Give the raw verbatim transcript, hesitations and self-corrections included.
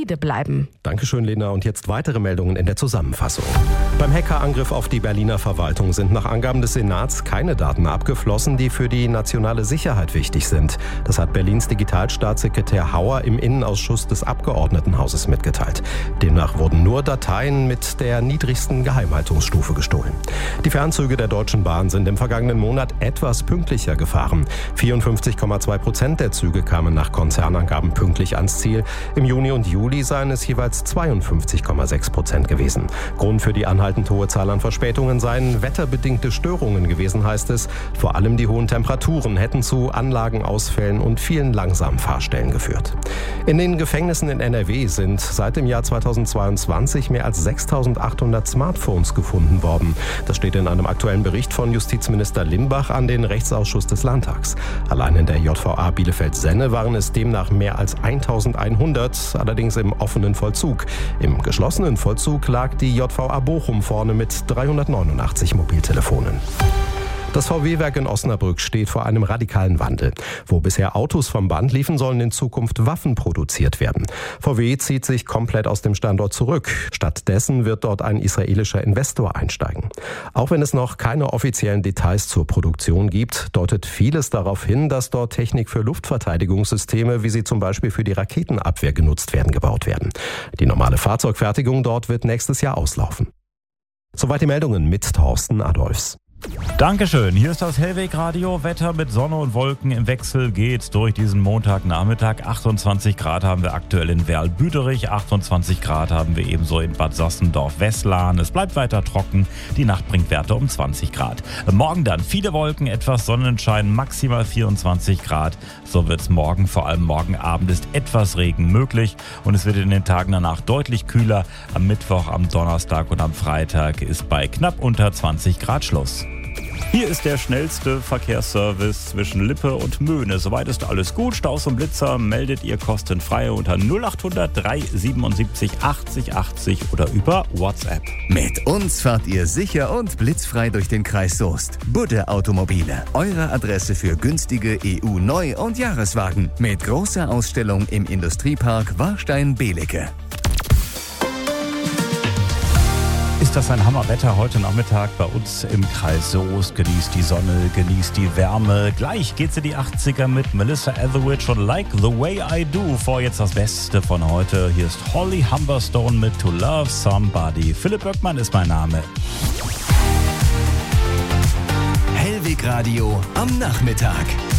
solide bleiben. Dankeschön, Lena. Und jetzt weitere Meldungen in der Zusammenfassung. Beim Hackerangriff auf die Berliner Verwaltung sind nach Angaben des Senats keine Daten abgeflossen, die für die nationale Sicherheit wichtig sind. Das hat Berlins Digitalstaatssekretär Hauer im Innenausschuss des Abgeordnetenhauses mitgeteilt. Demnach wurden nur Dateien mit der niedrigsten Geheimhaltungsstufe gestohlen. Die Fernzüge der Deutschen Bahn sind im vergangenen Monat etwas pünktlicher gefahren. vierundfünfzig Komma zwei Prozent der Züge kamen nach Konzernangaben pünktlich ans Ziel. Im Juni und Juli seien es jeweils zweiundfünfzig Komma sechs Prozent gewesen. Grund für die anhaltend hohe Zahl an Verspätungen seien wetterbedingte Störungen gewesen, heißt es. Vor allem die hohen Temperaturen hätten zu Anlagenausfällen und vielen langsamen Fahrstellen geführt. In den Gefängnissen in N R W sind seit dem Jahr zweitausendzweiundzwanzig mehr als sechstausendachthundert Smartphones gefunden worden. Das steht in einem aktuellen Bericht von Justizminister Limbach an den Rechtsausschuss des Landtags. Allein in der J V A Bielefeld-Senne waren es demnach mehr als eintausendeinhundert, allerdings im offenen Vollzug. Im geschlossenen Vollzug lag die J V A Bochum vorne mit dreihundertneunundachtzig Mobiltelefonen. Das V W-Werk in Osnabrück steht vor einem radikalen Wandel. Wo bisher Autos vom Band liefen, sollen in Zukunft Waffen produziert werden. V W zieht sich komplett aus dem Standort zurück. Stattdessen wird dort ein israelischer Investor einsteigen. Auch wenn es noch keine offiziellen Details zur Produktion gibt, deutet vieles darauf hin, dass dort Technik für Luftverteidigungssysteme, wie sie zum Beispiel für die Raketenabwehr genutzt werden, gebaut werden. Die normale Fahrzeugfertigung dort wird nächstes Jahr auslaufen. Soweit die Meldungen mit Thorsten Adolfs. Dankeschön. Hier ist das Hellweg-Radio. Wetter mit Sonne und Wolken im Wechsel geht durch diesen Montagnachmittag. achtundzwanzig Grad haben wir aktuell in Werl-Büderich, achtundzwanzig Grad haben wir ebenso in Bad Sassendorf-Westlahen. Es bleibt weiter trocken. Die Nacht bringt Werte um zwanzig Grad. Morgen dann viele Wolken, etwas Sonnenschein, maximal vierundzwanzig Grad. So wird es morgen, vor allem morgen Abend ist etwas Regen möglich und es wird in den Tagen danach deutlich kühler. Am Mittwoch, am Donnerstag und am Freitag ist bei knapp unter zwanzig Grad Schluss. Hier ist der schnellste Verkehrsservice zwischen Lippe und Möhne. Soweit ist alles gut. Staus und Blitzer meldet ihr kostenfrei unter null achthundert drei siebenundsiebzig achtzig achtzig oder über WhatsApp. Mit uns fahrt ihr sicher und blitzfrei durch den Kreis Soest. Budde Automobile, eure Adresse für günstige E U-Neu- und Jahreswagen. Mit großer Ausstellung im Industriepark Warstein-Belecke. Ist das ein Hammerwetter heute Nachmittag bei uns im Kreis Soest. Genießt die Sonne, genießt die Wärme. Gleich geht's in die achtziger mit Melissa Etheridge und Like the Way I Do. Vor jetzt das Beste von heute. Hier ist Holly Humberstone mit To Love Somebody. Philipp Böckmann ist mein Name. Hellweg Radio am Nachmittag.